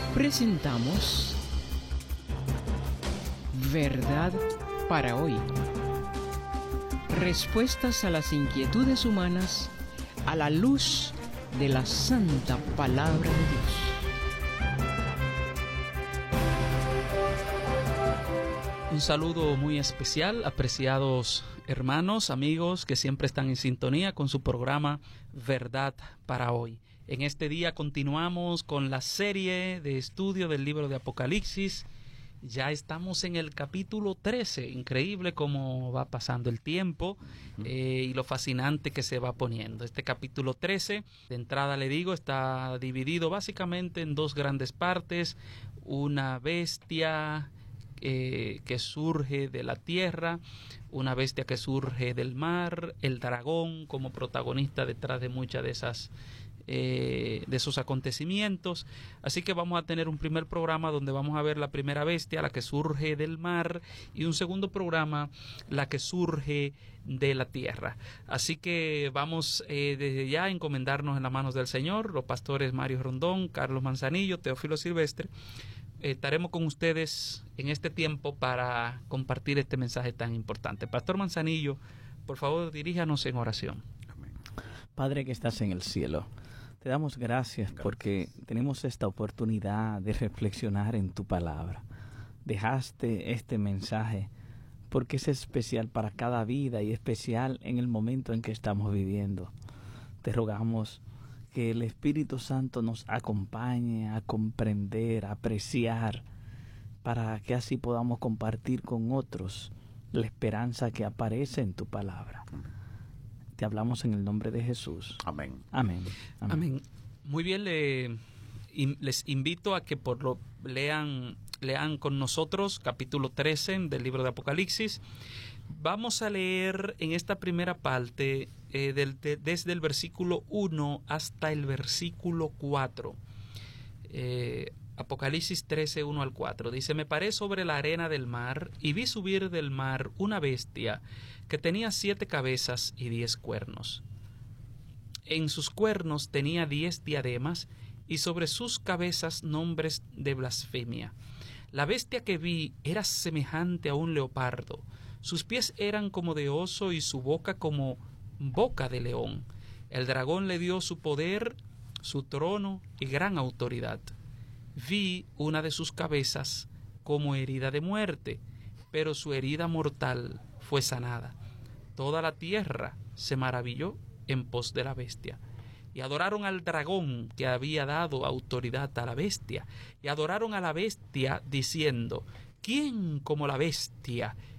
Presentamos Verdad para hoy. Respuestas a las inquietudes humanas a la luz de la santa palabra de Dios. Un saludo muy especial, apreciados hermanos, amigos que siempre están en sintonía con su programa Verdad para hoy. En este día continuamos con la serie de estudio del libro de Apocalipsis. Ya estamos en el capítulo 13, increíble cómo va pasando el tiempo y lo fascinante que se va poniendo. Este capítulo 13, de entrada le digo, está dividido básicamente en dos grandes partes. Una bestia que surge de la tierra, una bestia que surge del mar, el dragón como protagonista detrás de muchas de esos acontecimientos. Así que vamos a tener un primer programa donde vamos a ver la primera bestia, la que surge del mar, y un segundo programa, la que surge de la tierra. Así que vamos desde ya a encomendarnos en las manos del Señor, los pastores Mario Rondón, Carlos Manzanillo, Teófilo Silvestre. Estaremos con ustedes en este tiempo para compartir este mensaje tan importante. Pastor Manzanillo, por favor, diríjanos en oración. Amén. Padre que estás en el cielo, te damos gracias porque tenemos esta oportunidad de reflexionar en tu palabra. Dejaste este mensaje porque es especial para cada vida y especial en el momento en que estamos viviendo. Te rogamos que el Espíritu Santo nos acompañe a comprender, a apreciar, para que así podamos compartir con otros la esperanza que aparece en tu palabra. Te hablamos en el nombre de Jesús. Amén. Amén. Amén. Amén. Muy bien, les invito a que lean con nosotros capítulo 13 del libro de Apocalipsis. Vamos a leer en esta primera parte desde el versículo 1 hasta el versículo 4. Apocalipsis 13, 1 al 4. Dice: Me paré sobre la arena del mar y vi subir del mar una bestia que tenía 7 cabezas y 10 cuernos. En sus cuernos tenía 10 diademas y sobre sus cabezas nombres de blasfemia. La bestia que vi era semejante a un leopardo. Sus pies eran como de oso y su boca como boca de león. El dragón le dio su poder, su trono y gran autoridad. Vi una de sus cabezas como herida de muerte, pero su herida mortal fue sanada. Toda la tierra se maravilló en pos de la bestia. Y adoraron al dragón que había dado autoridad a la bestia. Y adoraron a la bestia diciendo: ¿Quién como la bestia